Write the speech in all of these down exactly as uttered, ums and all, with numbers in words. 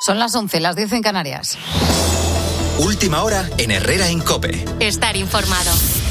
Son las once, las diez en Canarias. Última hora en Herrera en COPE. Estar informado.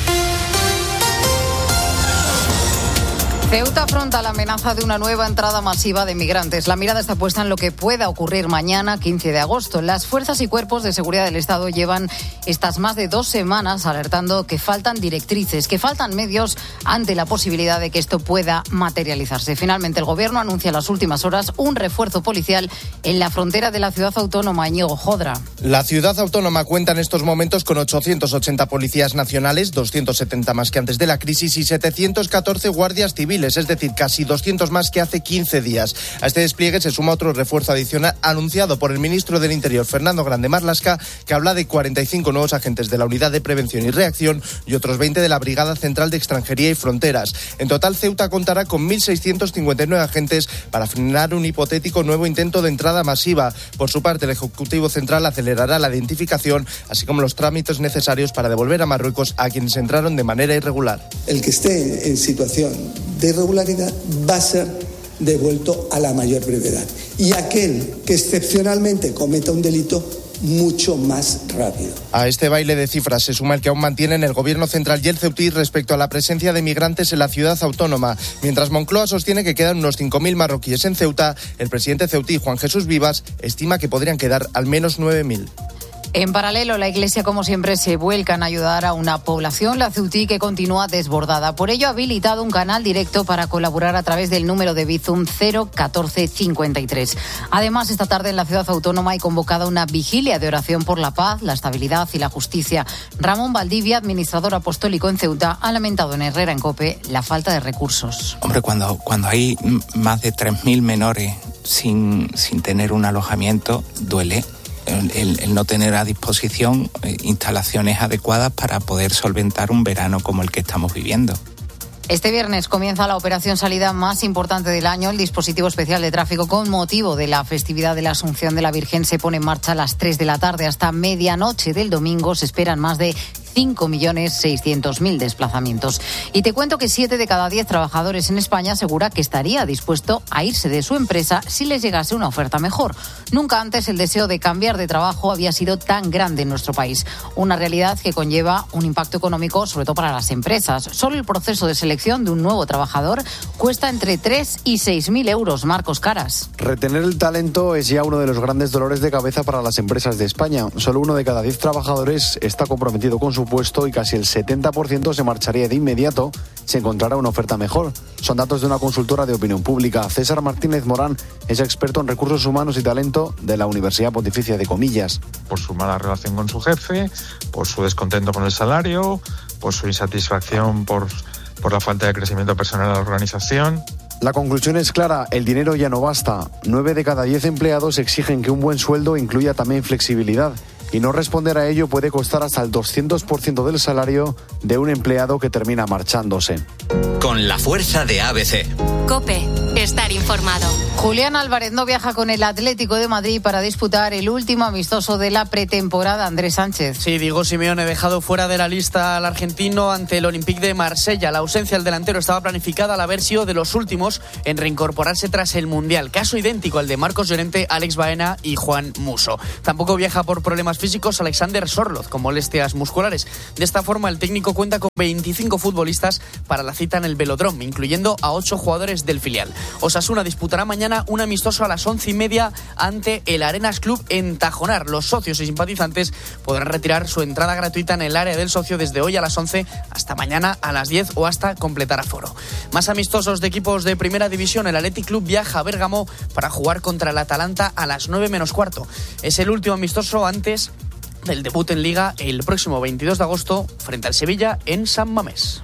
Ceuta afronta la amenaza de una nueva entrada masiva de migrantes. La mirada está puesta en lo que pueda ocurrir mañana, quince de agosto. Las fuerzas y cuerpos de seguridad del Estado llevan estas más de dos semanas alertando que faltan directrices, que faltan medios ante la posibilidad de que esto pueda materializarse. Finalmente, el Gobierno anuncia en las últimas horas un refuerzo policial en la frontera de la ciudad autónoma, Íñigo Jodra. La ciudad autónoma cuenta en estos momentos con ochocientos ochenta policías nacionales, doscientos setenta más que antes de la crisis y setecientos catorce guardias civiles. Es decir, casi doscientos más que hace quince días. A este despliegue se suma otro refuerzo adicional anunciado por el ministro del Interior, Fernando Grande Marlaska, que habla de cuarenta y cinco nuevos agentes de la Unidad de Prevención y Reacción y otros veinte de la Brigada Central de Extranjería y Fronteras. En total, Ceuta contará con mil seiscientos cincuenta y nueve agentes para frenar un hipotético nuevo intento de entrada masiva. Por su parte, el Ejecutivo Central acelerará la identificación, así como los trámites necesarios para devolver a Marruecos a quienes entraron de manera irregular. El que esté en situación de irregularidad va a ser devuelto a la mayor brevedad. Y aquel que excepcionalmente cometa un delito, mucho más rápido. A este baile de cifras se suma el que aún mantienen el Gobierno Central y el Ceutí respecto a la presencia de migrantes en la ciudad autónoma. Mientras Moncloa sostiene que quedan unos cinco mil marroquíes en Ceuta, el presidente ceutí, Juan Jesús Vivas, estima que podrían quedar al menos nueve mil. En paralelo, la Iglesia, como siempre, se vuelca en ayudar a una población, la ceutí, que continúa desbordada. Por ello, ha habilitado un canal directo para colaborar a través del número de Bizum cero catorce cincuenta y tres. Además, esta tarde en la ciudad autónoma hay convocada una vigilia de oración por la paz, la estabilidad y la justicia. Ramón Valdivia, administrador apostólico en Ceuta, ha lamentado en Herrera en COPE la falta de recursos. Hombre, cuando, cuando hay más de tres mil menores sin, sin tener un alojamiento, duele. El, el no tener a disposición eh, instalaciones adecuadas para poder solventar un verano como el que estamos viviendo. Este viernes comienza la operación salida más importante del año. El dispositivo especial de tráfico, con motivo de la festividad de la Asunción de la Virgen, se pone en marcha a las tres de la tarde. Hasta medianoche del domingo se esperan más de cinco millones seiscientos mil desplazamientos. Y te cuento que siete de cada diez trabajadores en España asegura que estaría dispuesto a irse de su empresa si les llegase una oferta mejor. Nunca antes el deseo de cambiar de trabajo había sido tan grande en nuestro país. Una realidad que conlleva un impacto económico, sobre todo para las empresas. Solo el proceso de selección de un nuevo trabajador cuesta entre tres y seis mil euros. Marcos Caras. Retener el talento es ya uno de los grandes dolores de cabeza para las empresas de España. Solo uno de cada diez trabajadores está comprometido con su puesto y casi el setenta por ciento se marcharía de inmediato si encontrara una oferta mejor. Son datos de una consultora de opinión pública. César Martínez Morán es experto en recursos humanos y talento de la Universidad Pontificia de Comillas. Por su mala relación con su jefe, por su descontento con el salario, por su insatisfacción por, por la falta de crecimiento personal de la organización. La conclusión es clara, el dinero ya no basta. Nueve de cada diez empleados exigen que un buen sueldo incluya también flexibilidad. Y no responder a ello puede costar hasta el doscientos por ciento del salario de un empleado que termina marchándose. Con la fuerza de A B C. COPE, estar informado. Julián Álvarez no viaja con el Atlético de Madrid para disputar el último amistoso de la pretemporada. Andrés Sánchez. Sí, Diego Simeone ha dejado fuera de la lista al argentino ante el Olympique de Marsella. La ausencia del delantero estaba planificada al haber sido de los últimos en reincorporarse tras el Mundial. Caso idéntico al de Marcos Llorente, Alex Baena y Juan Musso. Tampoco viaja por problemas físicos Alexander Sorloz, con molestias musculares. De esta forma, el técnico cuenta con veinticinco futbolistas para la cita en el Velódromo, incluyendo a ocho jugadores del filial. Osasuna disputará mañana un amistoso a las once y media ante el Arenas Club en Tajonar. Los socios y simpatizantes podrán retirar su entrada gratuita en el área del socio desde hoy a las once hasta mañana a las diez o hasta completar aforo. Más amistosos de equipos de primera división. El Athletic Club viaja a Bérgamo para jugar contra el Atalanta a las nueve menos cuarto. Es el último amistoso antes del debut en Liga el próximo veintidós de agosto frente al Sevilla en San Mamés.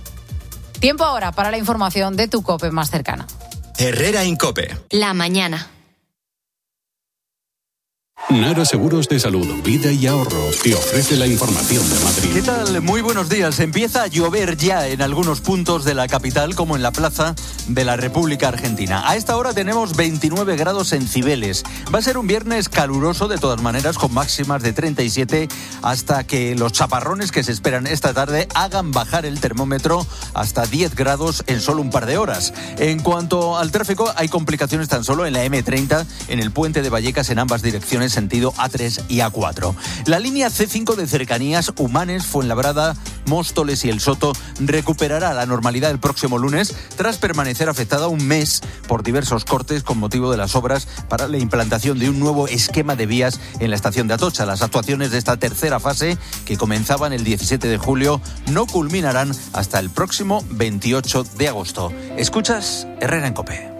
Tiempo ahora para la información de tu COPE más cercana. Herrera en COPE. La mañana. Nara Seguros de Salud, Vida y Ahorro te ofrece la información de Madrid. ¿Qué tal? Muy buenos días. Empieza a llover ya en algunos puntos de la capital, como en la plaza de la República Argentina. A esta hora tenemos veintinueve grados en Cibeles. Va a ser un viernes caluroso de todas maneras, con máximas de treinta y siete, hasta que los chaparrones que se esperan esta tarde hagan bajar el termómetro hasta diez grados en solo un par de horas. En cuanto al tráfico, hay complicaciones tan solo en la eme treinta, en el puente de Vallecas en ambas direcciones, sentido a tres y a cuatro. La línea ce cinco de cercanías Humanes, Fuenlabrada, Móstoles y El Soto recuperará la normalidad el próximo lunes, tras permanecer afectada un mes por diversos cortes con motivo de las obras para la implantación de un nuevo esquema de vías en la estación de Atocha. Las actuaciones de esta tercera fase, que comenzaban el diecisiete de julio, no culminarán hasta el próximo veintiocho de agosto. Escuchas Herrera en COPE.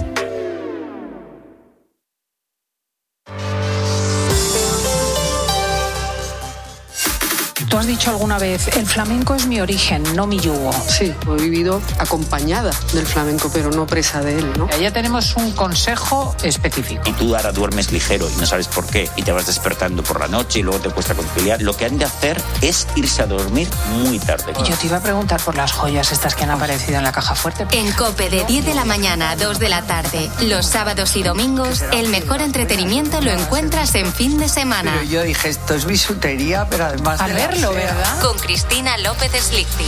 Tú has dicho alguna vez, el flamenco es mi origen, no mi yugo. Sí, he vivido acompañada del flamenco, pero no presa de él, ¿no? Ya tenemos un consejo específico. Y tú ahora duermes ligero y no sabes por qué, y te vas despertando por la noche y luego te cuesta conciliar. Lo que han de hacer es irse a dormir muy tarde. Y yo te iba a preguntar por las joyas estas que han aparecido en la caja fuerte. En COPE, de diez de la mañana a dos de la tarde, los sábados y domingos, el mejor entretenimiento lo encuentras en fin de semana. Pero yo dije, esto es bisutería, pero además al verlo, ¿verdad? Con Cristina López Slichting.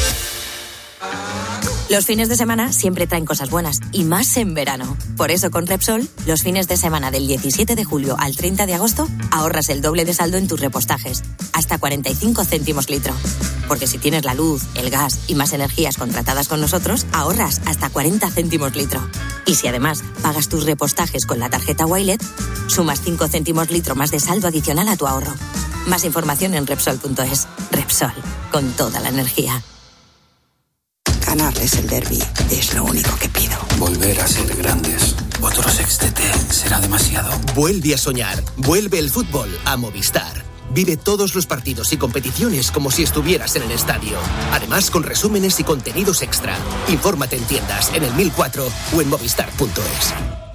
Los fines de semana siempre traen cosas buenas, y más en verano. Por eso con Repsol, los fines de semana del diecisiete de julio al treinta de agosto, ahorras el doble de saldo en tus repostajes, hasta cuarenta y cinco céntimos litro. Porque si tienes la luz, el gas y más energías contratadas con nosotros, ahorras hasta cuarenta céntimos litro. Y si además pagas tus repostajes con la tarjeta Wilet, sumas cinco céntimos litro más de saldo adicional a tu ahorro. Más información en Repsol punto es. Repsol, con toda la energía. Ganarles el derbi es lo único que pido. Volver a ser grandes. Otro sextete será demasiado. Vuelve a soñar. Vuelve el fútbol a Movistar. Vive todos los partidos y competiciones como si estuvieras en el estadio. Además, con resúmenes y contenidos extra. Infórmate en tiendas, en el mil cuatro o en movistar punto es.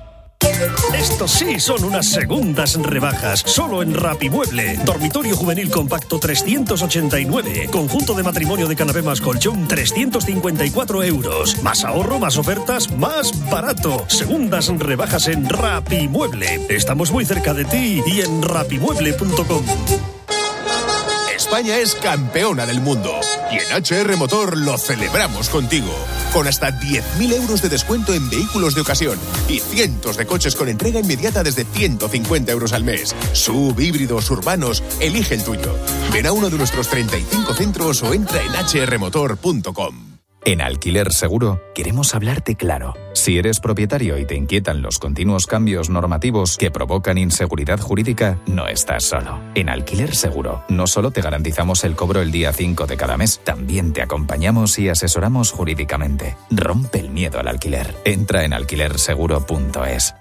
Estos sí son unas segundas rebajas, solo en Rapimueble. Dormitorio juvenil compacto trescientos ochenta y nueve. Conjunto de matrimonio de canapé más colchón trescientos cincuenta y cuatro euros. Más ahorro, más ofertas, más barato. Segundas rebajas en Rapimueble. Estamos muy cerca de ti y en rapimueble punto com. España es campeona del mundo y en H R Motor lo celebramos contigo. Con hasta diez mil euros de descuento en vehículos de ocasión y cientos de coches con entrega inmediata desde ciento cincuenta euros al mes. Sub, híbridos, urbanos, elige el tuyo. Ven a uno de nuestros treinta y cinco centros o entra en hache erre motor punto com. En Alquiler Seguro queremos hablarte claro. Si eres propietario y te inquietan los continuos cambios normativos que provocan inseguridad jurídica, no estás solo. En Alquiler Seguro no solo te garantizamos el cobro el día cinco de cada mes, también te acompañamos y asesoramos jurídicamente. Rompe el miedo al alquiler. Entra en alquiler seguro punto es.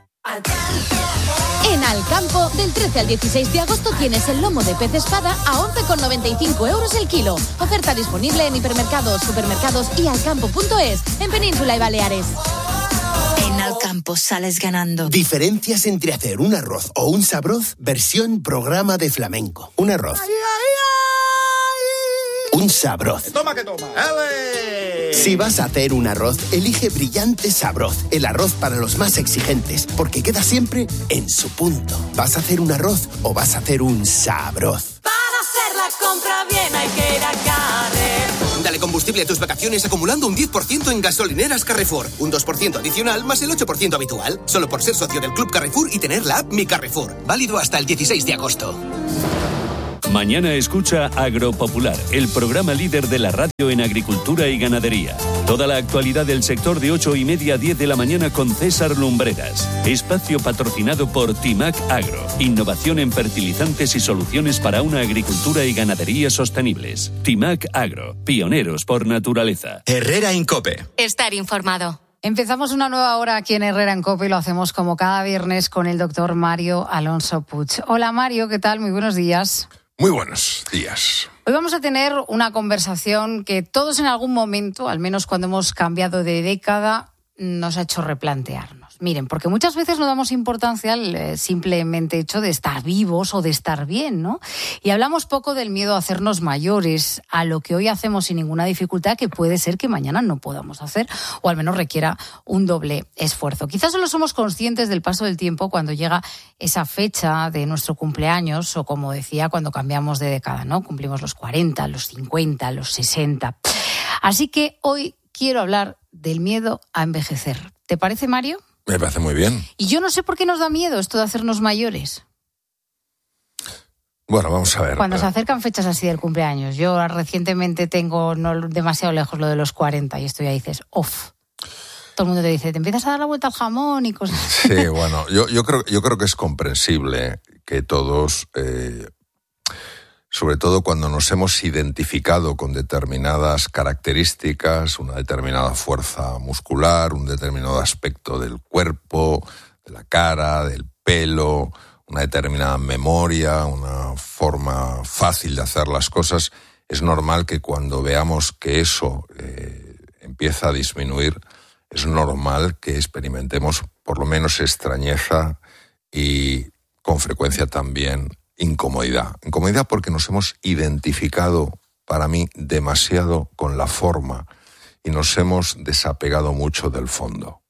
En Alcampo, del trece al dieciséis de agosto tienes el lomo de pez espada a once con noventa y cinco euros el kilo. Oferta disponible en hipermercados, supermercados y alcampo punto es, en Península y Baleares. En Alcampo sales ganando. Diferencias entre hacer un arroz o un sabroz, versión programa de flamenco. Un arroz. Ay, ay, ay. Un sabroz. Toma que toma. ¡Ale! Si vas a hacer un arroz, elige Brillante Sabroz, el arroz para los más exigentes, porque queda siempre en su punto. ¿Vas a hacer un arroz o vas a hacer un sabroz? Para hacer la compra bien hay que ir a Carrefour. Dale combustible a tus vacaciones acumulando un diez por ciento en gasolineras Carrefour. Un dos por ciento adicional más el ocho por ciento habitual. Solo por ser socio del Club Carrefour y tener la app Mi Carrefour. Válido hasta el dieciséis de agosto. Mañana escucha Agropopular, el programa líder de la radio en agricultura y ganadería. Toda la actualidad del sector de ocho y media a diez de la mañana con César Lumbreras. Espacio patrocinado por Timac Agro. Innovación en fertilizantes y soluciones para una agricultura y ganadería sostenibles. Timac Agro. Pioneros por naturaleza. Herrera en COPE. Estar informado. Empezamos una nueva hora aquí en Herrera en COPE y lo hacemos como cada viernes con el doctor Mario Alonso Puig. Hola Mario, ¿qué tal? Muy buenos días. Muy buenos días. Hoy vamos a tener una conversación que todos en algún momento, al menos cuando hemos cambiado de década, nos ha hecho replantearnos. Miren, porque muchas veces no damos importancia al eh, simplemente hecho de estar vivos o de estar bien, ¿no? Y hablamos poco del miedo a hacernos mayores, a lo que hoy hacemos sin ninguna dificultad, que puede ser que mañana no podamos hacer, o al menos requiera un doble esfuerzo. Quizás solo somos conscientes del paso del tiempo cuando llega esa fecha de nuestro cumpleaños, o como decía, cuando cambiamos de década, ¿no? Cumplimos los cuarenta, los cincuenta, los sesenta. Así que hoy quiero hablar del miedo a envejecer. ¿Te parece, Mario? Me parece muy bien. Y yo no sé por qué nos da miedo esto de hacernos mayores. Bueno, vamos a ver. Cuando se acercan fechas así del cumpleaños. Yo recientemente tengo no demasiado lejos lo de los cuarenta y esto ya dices, off. Todo el mundo te dice, te empiezas a dar la vuelta al jamón y cosas así. Sí, bueno, yo, yo, creo, yo creo que es comprensible que todos... Eh, sobre todo cuando nos hemos identificado con determinadas características, una determinada fuerza muscular, un determinado aspecto del cuerpo, de la cara, del pelo, una determinada memoria, una forma fácil de hacer las cosas, es normal que cuando veamos que eso eh, empieza a disminuir, es normal que experimentemos por lo menos extrañeza y con frecuencia también incomodidad. Incomodidad porque nos hemos identificado, para mí, demasiado con la forma y nos hemos desapegado mucho del fondo.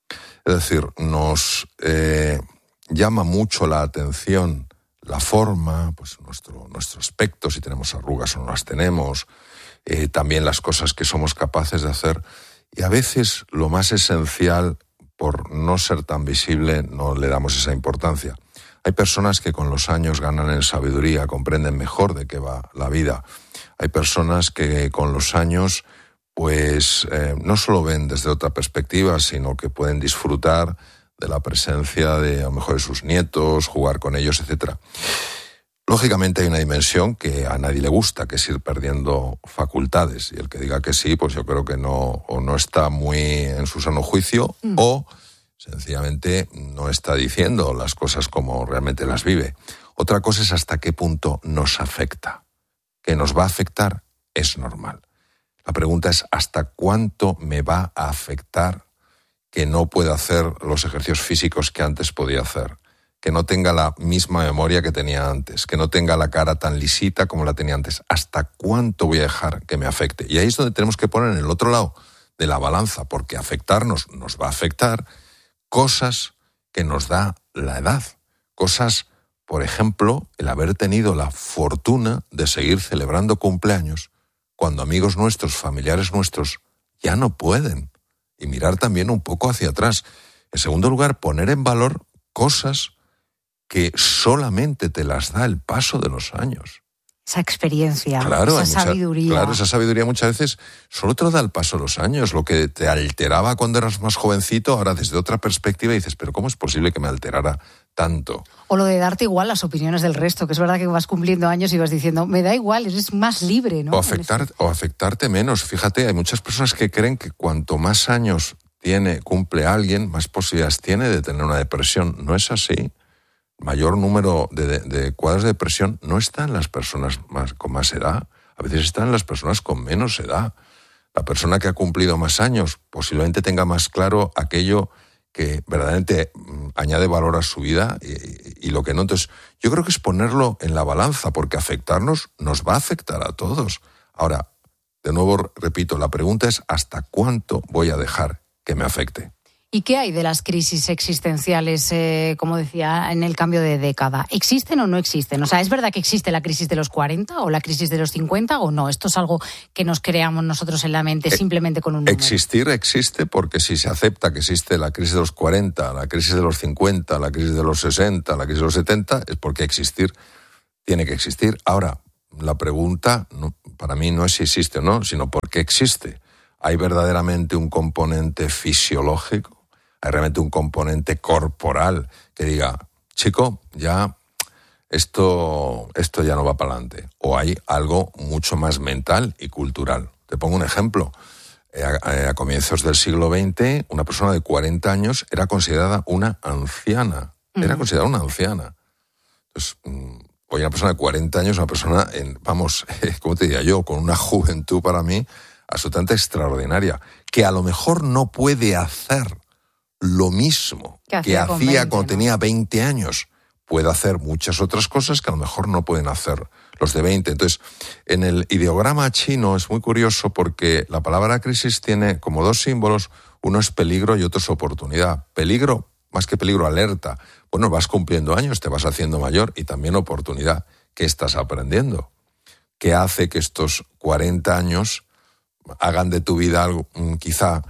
Es decir, nos eh, llama mucho la atención la forma, pues nuestro, nuestro aspecto, si tenemos arrugas o no las tenemos, eh, también las cosas que somos capaces de hacer. Y a veces lo más esencial, por no ser tan visible, no le damos esa importancia. Hay personas que con los años ganan en sabiduría, comprenden mejor de qué va la vida. Hay personas que con los años, pues, eh, no solo ven desde otra perspectiva, sino que pueden disfrutar de la presencia de, a lo mejor, de sus nietos, jugar con ellos, etcétera. Lógicamente hay una dimensión que a nadie le gusta, que es ir perdiendo facultades. Y el que diga que sí, pues yo creo que no, o no está muy en su sano juicio, mm. o sencillamente no está diciendo las cosas como realmente las vive. Otra cosa es hasta qué punto nos afecta. Que nos va a afectar es normal. La pregunta es hasta cuánto me va a afectar que no pueda hacer los ejercicios físicos que antes podía hacer, que no tenga la misma memoria que tenía antes, que no tenga la cara tan lisita como la tenía antes. ¿Hasta cuánto voy a dejar que me afecte? Y ahí es donde tenemos que poner en el otro lado de la balanza, porque afectarnos nos va a afectar cosas que nos da la edad. Cosas, por ejemplo, el haber tenido la fortuna de seguir celebrando cumpleaños cuando amigos nuestros, familiares nuestros, ya no pueden. Y mirar también un poco hacia atrás. En segundo lugar, poner en valor cosas que solamente te las da el paso de los años. Esa experiencia, claro, esa mucha, sabiduría. Claro, esa sabiduría muchas veces solo te lo da el paso de los años. Lo que te alteraba cuando eras más jovencito, ahora desde otra perspectiva dices, pero ¿cómo es posible que me alterara tanto? O lo de darte igual las opiniones del resto, que es verdad que vas cumpliendo años y vas diciendo, me da igual, eres más libre, ¿no? O, afectar, o afectarte menos. Fíjate, hay muchas personas que creen que cuanto más años tiene, cumple alguien, más posibilidades tiene de tener una depresión. No es así. Mayor número de, de, de cuadros de depresión no está en las personas más, con más edad, a veces están en las personas con menos edad. La persona que ha cumplido más años posiblemente tenga más claro aquello que verdaderamente añade valor a su vida y, y, y lo que no. Entonces, yo creo que es ponerlo en la balanza, porque afectarnos nos va a afectar a todos. Ahora, de nuevo, repito, la pregunta es ¿hasta cuánto voy a dejar que me afecte? ¿Y qué hay de las crisis existenciales, eh, como decía, en el cambio de década? ¿Existen o no existen? O sea, ¿es verdad que existe la crisis de los cuarenta o la crisis de los cincuenta o no? ¿Esto es algo que nos creamos nosotros en la mente simplemente con un número? Existir existe porque si se acepta que existe la crisis de los cuarenta, la crisis de los cincuenta, la crisis de los sesenta, la crisis de los setenta, es porque existir tiene que existir. Ahora, la pregunta no, para mí no es si existe o no, sino por qué existe. ¿Hay verdaderamente un componente fisiológico? ¿Hay realmente un componente corporal que diga, chico, ya esto, esto ya no va para adelante? ¿O hay algo mucho más mental y cultural? Te pongo un ejemplo. A, a comienzos del siglo veinte, una persona de cuarenta años era considerada una anciana. Era considerada una anciana. Entonces, hoy una persona de cuarenta años es una persona, en, vamos, ¿cómo te diría yo? Con una juventud para mí absolutamente extraordinaria, que a lo mejor no puede hacer lo mismo que hacía, que hacía cuando ¿no? tenía veinte años, puede hacer muchas otras cosas que a lo mejor no pueden hacer los de veinte. Entonces, en el ideograma chino es muy curioso porque la palabra crisis tiene como dos símbolos, uno es peligro y otro es oportunidad. Peligro, más que peligro, alerta. Bueno, vas cumpliendo años, te vas haciendo mayor, y también oportunidad. ¿Qué estás aprendiendo? ¿Qué hace que estos cuarenta años hagan de tu vida algo, quizá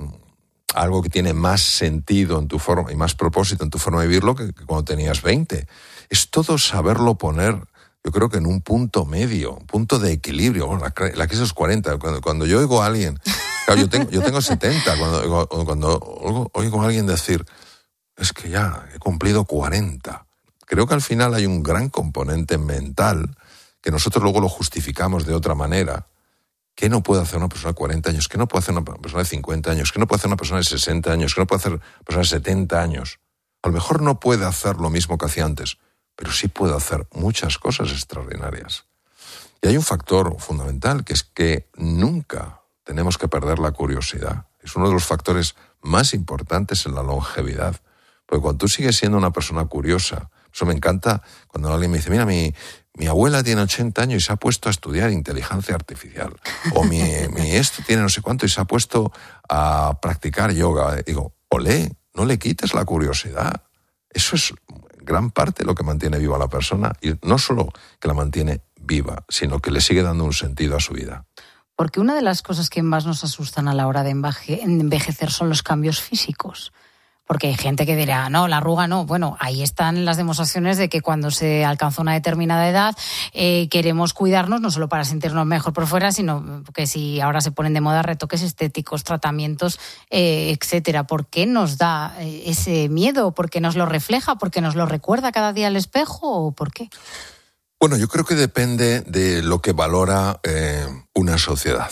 algo que tiene más sentido en tu forma y más propósito en tu forma de vivirlo que, que cuando tenías veinte? Es todo saberlo poner, yo creo que en un punto medio, un punto de equilibrio. Bueno, la, la crisis de los cuarenta, cuando, cuando yo oigo a alguien, claro, yo tengo, yo tengo setenta, cuando, cuando oigo, oigo a alguien decir, es que ya he cumplido cuarenta. Creo que al final hay un gran componente mental que nosotros luego lo justificamos de otra manera. ¿Qué no puede hacer una persona de cuarenta años? ¿Qué no puede hacer una persona de cincuenta años? ¿Qué no puede hacer una persona de sesenta años? ¿Qué no puede hacer una persona de setenta años? A lo mejor no puede hacer lo mismo que hacía antes, pero sí puede hacer muchas cosas extraordinarias. Y hay un factor fundamental, que es que nunca tenemos que perder la curiosidad. Es uno de los factores más importantes en la longevidad. Porque cuando tú sigues siendo una persona curiosa, eso me encanta cuando alguien me dice, mira, mi, mi abuela tiene ochenta años y se ha puesto a estudiar inteligencia artificial. O mi, mi esto tiene no sé cuánto y se ha puesto a practicar yoga. Digo, olé, no le quites la curiosidad. Eso es gran parte de lo que mantiene viva a la persona. Y no solo que la mantiene viva, sino que le sigue dando un sentido a su vida. Porque una de las cosas que más nos asustan a la hora de enveje- envejecer son los cambios físicos. Porque hay gente que dirá, no, la arruga no. Bueno, ahí están las demostraciones de que cuando se alcanza una determinada edad eh, queremos cuidarnos, no solo para sentirnos mejor por fuera, sino que si ahora se ponen de moda retoques estéticos, tratamientos, eh, etcétera. ¿Por qué nos da ese miedo? ¿Por qué nos lo refleja? ¿Por qué nos lo recuerda cada día al espejo? ¿O por qué? Bueno, yo creo que depende de lo que valora eh, una sociedad.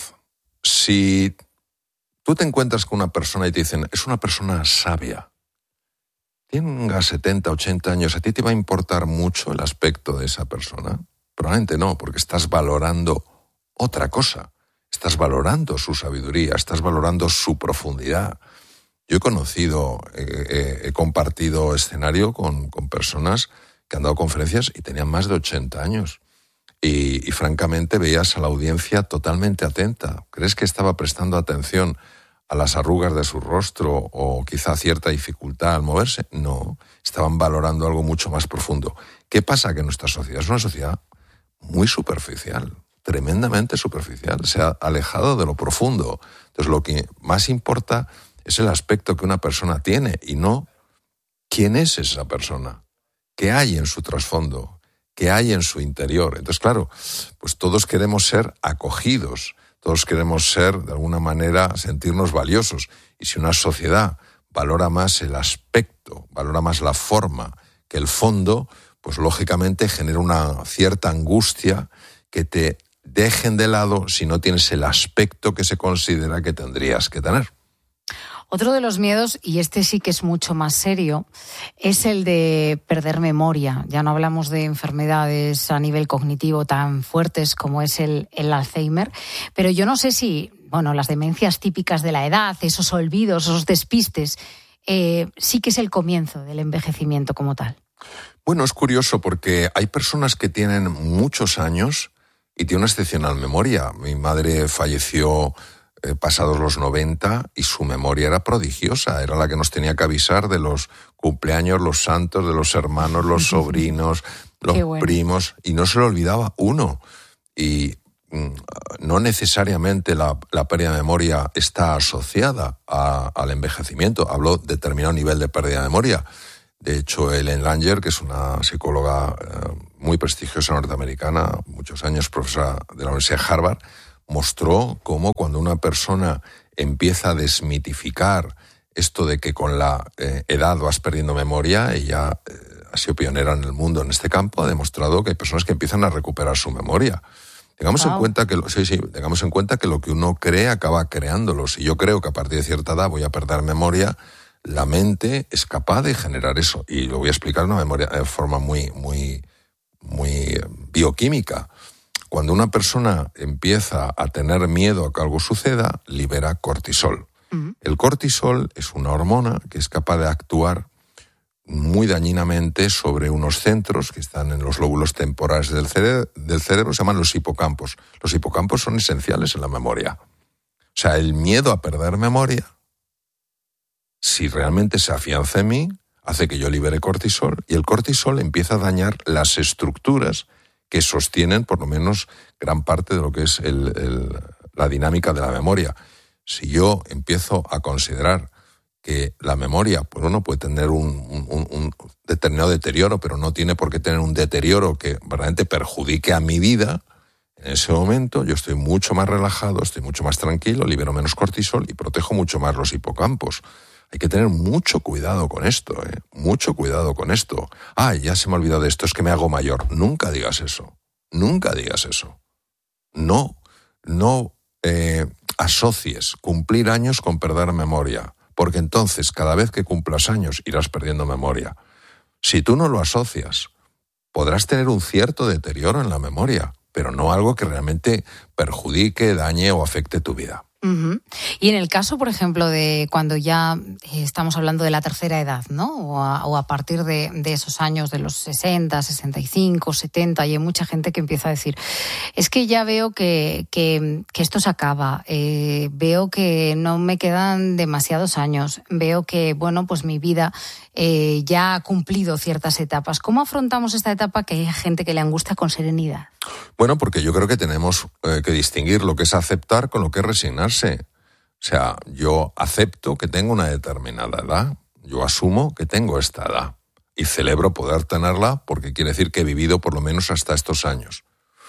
Si tú te encuentras con una persona y te dicen, es una persona sabia, tenga setenta, ochenta años, ¿a ti te va a importar mucho el aspecto de esa persona? Probablemente no, porque estás valorando otra cosa. Estás valorando su sabiduría, estás valorando su profundidad. Yo he conocido, eh, eh, he compartido escenario con, con personas que han dado conferencias y tenían más de ochenta años. Y, y francamente veías a la audiencia totalmente atenta. ¿Crees que estaba prestando atención a las arrugas de su rostro o quizá cierta dificultad al moverse? No, estaban valorando algo mucho más profundo. ¿Qué pasa? Que nuestra sociedad es una sociedad muy superficial, tremendamente superficial, se ha alejado de lo profundo. Entonces lo que más importa es el aspecto que una persona tiene y no quién es esa persona, qué hay en su trasfondo, qué hay en su interior. Entonces, claro, pues todos queremos ser acogidos, todos queremos ser, de alguna manera, sentirnos valiosos. Y si una sociedad valora más el aspecto, valora más la forma que el fondo, pues lógicamente genera una cierta angustia que te dejen de lado si no tienes el aspecto que se considera que tendrías que tener. Otro de los miedos, y este sí que es mucho más serio, es el de perder memoria. Ya no hablamos de enfermedades a nivel cognitivo tan fuertes como es el, el Alzheimer, pero yo no sé si, bueno, las demencias típicas de la edad, esos olvidos, esos despistes, eh, sí que es el comienzo del envejecimiento como tal. Bueno, es curioso porque hay personas que tienen muchos años y tienen una excepcional memoria. Mi madre falleció Eh, pasados los noventa y su memoria era prodigiosa, era la que nos tenía que avisar de los cumpleaños, los santos, de los hermanos, los sobrinos, los bueno. primos, y no se lo olvidaba uno. Y mm, no necesariamente la, la pérdida de memoria está asociada a, al envejecimiento. Hablo de determinado nivel de pérdida de memoria. De hecho, Ellen Langer, que es una psicóloga eh, muy prestigiosa norteamericana, muchos años profesora de la Universidad de Harvard, mostró cómo cuando una persona empieza a desmitificar esto de que con la eh, edad vas perdiendo memoria, ella eh, ha sido pionera en el mundo en este campo, ha demostrado que hay personas que empiezan a recuperar su memoria. Tengamos wow. en cuenta que lo, sí, sí, tengamos en cuenta que lo que uno cree acaba creándolo. Si yo creo que a partir de cierta edad voy a perder memoria, la mente es capaz de generar eso. Y lo voy a explicar de una memoria de forma muy, muy, muy bioquímica. Cuando una persona empieza a tener miedo a que algo suceda, libera cortisol. Uh-huh. El cortisol es una hormona que es capaz de actuar muy dañinamente sobre unos centros que están en los lóbulos temporales del cerebro, del cerebro, se llaman los hipocampos. Los hipocampos son esenciales en la memoria. O sea, el miedo a perder memoria, si realmente se afianza en mí, hace que yo libere cortisol, y el cortisol empieza a dañar las estructuras que sostienen por lo menos gran parte de lo que es el, el, la dinámica de la memoria. Si yo empiezo a considerar que la memoria, pues uno puede tener un, un, un determinado deterioro, pero no tiene por qué tener un deterioro que verdaderamente perjudique a mi vida, en ese momento yo estoy mucho más relajado, estoy mucho más tranquilo, libero menos cortisol y protejo mucho más los hipocampos. Hay que tener mucho cuidado con esto, ¿eh? Mucho cuidado con esto. Ah, ya se me ha olvidado de esto, es que me hago mayor. Nunca digas eso, nunca digas eso. No, no eh, asocies cumplir años con perder memoria, porque entonces cada vez que cumplas años irás perdiendo memoria. Si tú no lo asocias, podrás tener un cierto deterioro en la memoria, pero no algo que realmente perjudique, dañe o afecte tu vida. Uh-huh. Y en el caso, por ejemplo, de cuando ya estamos hablando de la tercera edad, ¿no? O a, o a partir de, de esos años de los sesenta, sesenta y cinco, setenta, y hay mucha gente que empieza a decir, es que ya veo que, que, que esto se acaba, eh, veo que no me quedan demasiados años, veo que, bueno, pues mi vida eh, ya ha cumplido ciertas etapas. ¿Cómo afrontamos esta etapa que hay gente que le angustia con serenidad? Bueno, porque yo creo que tenemos eh, que distinguir lo que es aceptar con lo que es resignarse. O sea, yo acepto que tengo una determinada edad, yo asumo que tengo esta edad y celebro poder tenerla porque quiere decir que he vivido por lo menos hasta estos años.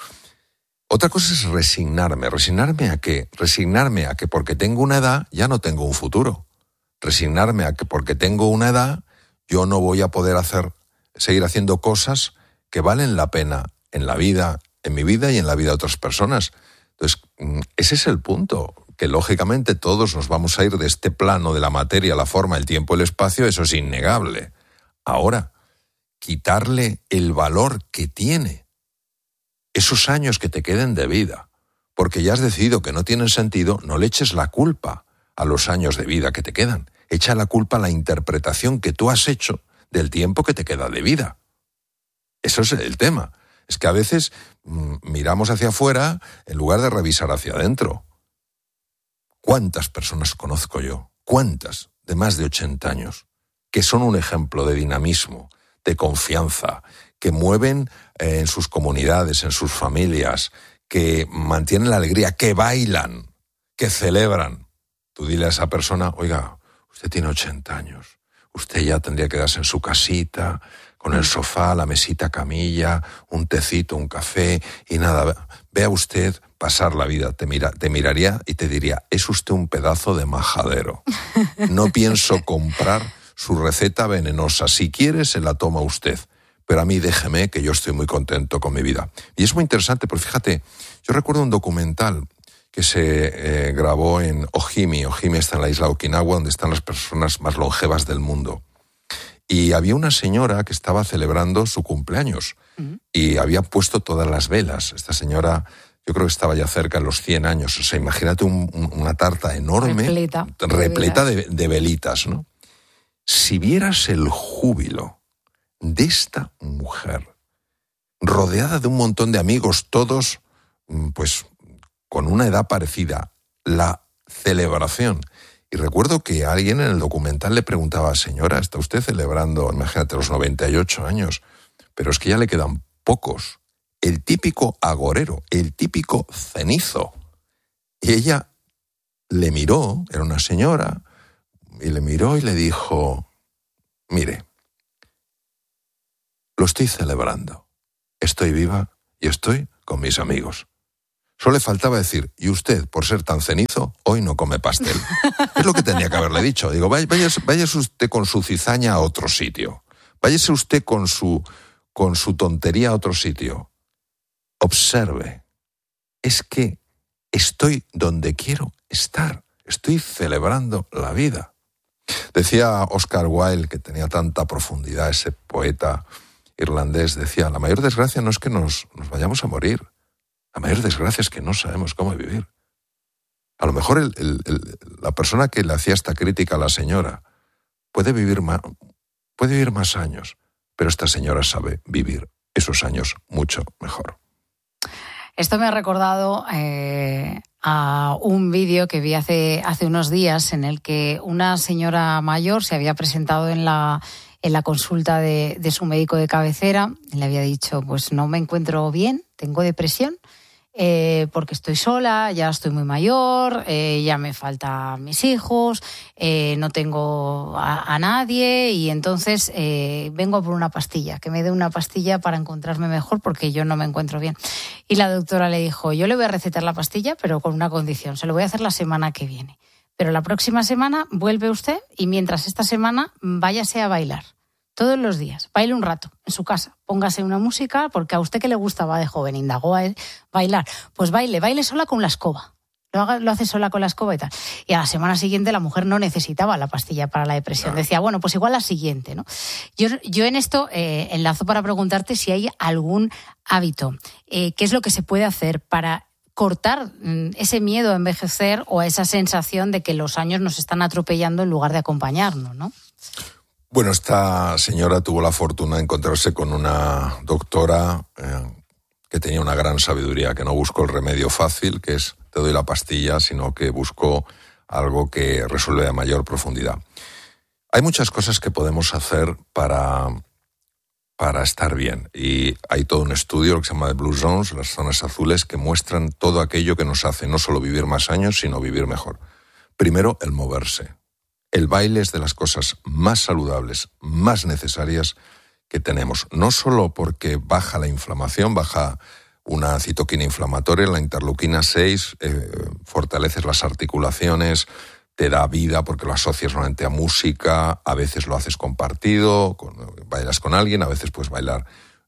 Otra cosa es resignarme. ¿Resignarme a qué? Resignarme a que porque tengo una edad ya no tengo un futuro. Resignarme a que porque tengo una edad yo no voy a poder hacer, seguir haciendo cosas que valen la pena en la vida, en mi vida y en la vida de otras personas. Entonces, ese es el punto, que lógicamente todos nos vamos a ir de este plano de la materia, la forma, el tiempo, el espacio, eso es innegable. Ahora, quitarle el valor que tiene esos años que te queden de vida, porque ya has decidido que no tienen sentido, no le eches la culpa a los años de vida que te quedan. Echa la culpa a la interpretación que tú has hecho del tiempo que te queda de vida. Eso es el tema. Es que a veces mmm, miramos hacia afuera en lugar de revisar hacia adentro. ¿Cuántas personas conozco yo? ¿Cuántas? De más de ochenta años, que son un ejemplo de dinamismo, de confianza, que mueven eh, en sus comunidades, en sus familias, que mantienen la alegría, que bailan, que celebran. Tú dile a esa persona, oiga, usted tiene ochenta años, usted ya tendría que quedarse en su casita, con el sofá, la mesita camilla, un tecito, un café y nada. Vea usted pasar la vida, te, mira, te miraría y te diría, es usted un pedazo de majadero. No pienso comprar su receta venenosa. Si quiere, se la toma usted. Pero a mí déjeme que yo estoy muy contento con mi vida. Y es muy interesante, porque fíjate, yo recuerdo un documental que se eh, grabó en Ojimi. Ojimi está en la isla de Okinawa, donde están las personas más longevas del mundo. Y había una señora que estaba celebrando su cumpleaños uh-huh. y había puesto todas las velas. Esta señora, yo creo que estaba ya cerca de los cien años. O sea, imagínate un, un, una tarta enorme, repleta, repleta de, de velitas, ¿no? Si vieras el júbilo de esta mujer, rodeada de un montón de amigos, todos, pues, con una edad parecida, la celebración. Y recuerdo que alguien en el documental le preguntaba, señora, ¿está usted celebrando, imagínate, los noventa y ocho años? Pero es que ya le quedan pocos. El típico agorero, el típico cenizo. Y ella le miró, era una señora, y le miró y le dijo, mire, lo estoy celebrando. Estoy viva y estoy con mis amigos. Solo le faltaba decir, y usted, por ser tan cenizo, hoy no come pastel. Es lo que tenía que haberle dicho. Digo, váyase, váyase usted con su cizaña a otro sitio. Váyase usted con su, con su tontería a otro sitio. Observe. Es que estoy donde quiero estar. Estoy celebrando la vida. Decía Oscar Wilde, que tenía tanta profundidad, ese poeta irlandés, decía, la mayor desgracia no es que nos, nos vayamos a morir. La mayor desgracia es que no sabemos cómo vivir. A lo mejor el, el, el, la persona que le hacía esta crítica a la señora puede vivir más, puede vivir más años, pero esta señora sabe vivir esos años mucho mejor. Esto me ha recordado eh, a un vídeo que vi hace, hace unos días en el que una señora mayor se había presentado en la, en la consulta de, de su médico de cabecera. Le había dicho, pues no me encuentro bien, tengo depresión, eh, porque estoy sola, ya estoy muy mayor, eh, ya me faltan mis hijos, eh, no tengo a, a nadie y entonces eh, vengo por una pastilla, que me dé una pastilla para encontrarme mejor porque yo no me encuentro bien. Y la doctora le dijo, yo le voy a recetar la pastilla, pero con una condición, se lo voy a hacer la semana que viene. Pero la próxima semana vuelve usted y mientras esta semana váyase a bailar. Todos los días, baile un rato en su casa, póngase una música, porque a usted que le gustaba de joven, indagó a él, bailar, pues baile, baile sola con la escoba, lo, haga, lo hace sola con la escoba y tal. Y a la semana siguiente la mujer no necesitaba la pastilla para la depresión, decía, bueno, pues igual la siguiente, ¿no? Yo, yo en esto eh, enlazo para preguntarte si hay algún hábito, eh, qué es lo que se puede hacer para cortar ese miedo a envejecer o a esa sensación de que los años nos están atropellando en lugar de acompañarnos, ¿no? Bueno, esta señora tuvo la fortuna de encontrarse con una doctora eh, que tenía una gran sabiduría, que no buscó el remedio fácil, que es te doy la pastilla, sino que buscó algo que resuelve a mayor profundidad. Hay muchas cosas que podemos hacer para, para estar bien y hay todo un estudio que se llama The Blue Zones, las zonas azules, que muestran todo aquello que nos hace no solo vivir más años, sino vivir mejor. Primero, el moverse. El baile es de las cosas más saludables, más necesarias que tenemos. No solo porque baja la inflamación, baja una citoquina inflamatoria, la interleuquina seis, eh, fortaleces las articulaciones, te da vida porque lo asocias normalmente a música, a veces lo haces compartido, con, bailas con alguien, a veces puedes bailar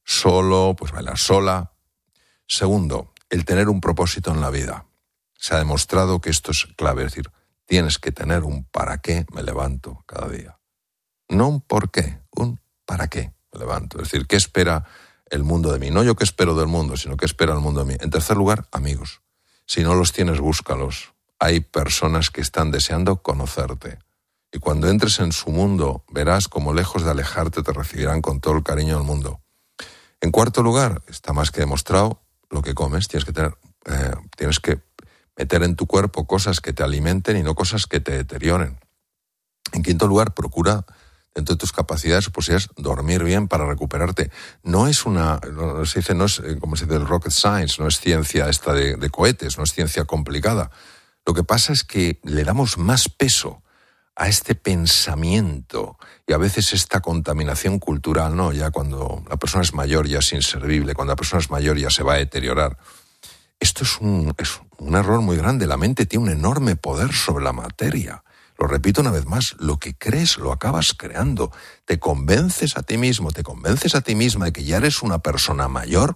solo, puedes bailar sola. Segundo, el tener un propósito en la vida. Se ha demostrado que esto es clave, es decir, tienes que tener un para qué me levanto cada día. No un por qué, un para qué me levanto. Es decir, ¿qué espera el mundo de mí? No yo qué espero del mundo, sino qué espera el mundo de mí. En tercer lugar, amigos. Si no los tienes, búscalos. Hay personas que están deseando conocerte. Y cuando entres en su mundo, verás cómo lejos de alejarte te recibirán con todo el cariño del mundo. En cuarto lugar, está más que demostrado, lo que comes. Tienes que tener, eh, tienes que meter en tu cuerpo cosas que te alimenten y no cosas que te deterioren. En quinto lugar, procura, dentro de tus capacidades o posibilidades, dormir bien para recuperarte. No es una, no, se dice, no es, como se dice, el rocket science, no es ciencia esta de, de cohetes, no es ciencia complicada. Lo que pasa es que le damos más peso a este pensamiento y a veces esta contaminación cultural, ¿no? Ya cuando la persona es mayor ya es inservible, cuando la persona es mayor ya se va a deteriorar. Esto es un, es un error muy grande. La mente tiene un enorme poder sobre la materia. Lo repito una vez más, lo que crees lo acabas creando. Te convences a ti mismo, te convences a ti misma de que ya eres una persona mayor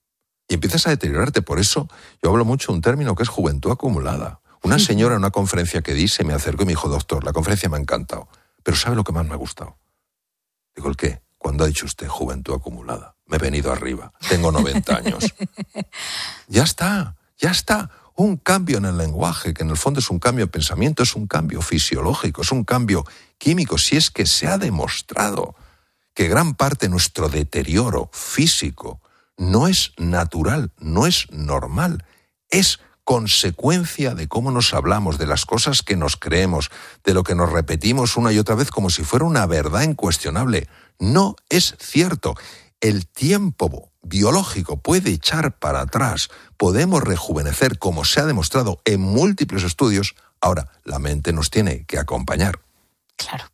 y empiezas a deteriorarte. Por eso yo hablo mucho de un término que es juventud acumulada. Una señora en una conferencia que di se me acercó y me dijo, doctor, la conferencia me ha encantado, pero ¿sabe lo que más me ha gustado? Digo, ¿el qué? Cuando ha dicho usted juventud acumulada. Me he venido arriba, tengo noventa años. Ya está, ya está. Un cambio en el lenguaje, que en el fondo es un cambio de pensamiento, es un cambio fisiológico, es un cambio químico. Si es que se ha demostrado que gran parte de nuestro deterioro físico no es natural, no es normal, es consecuencia de cómo nos hablamos, de las cosas que nos creemos, de lo que nos repetimos una y otra vez como si fuera una verdad incuestionable. No es cierto. El tiempo biológico puede echar para atrás. Podemos rejuvenecer, como se ha demostrado en múltiples estudios. Ahora, la mente nos tiene que acompañar. Claro.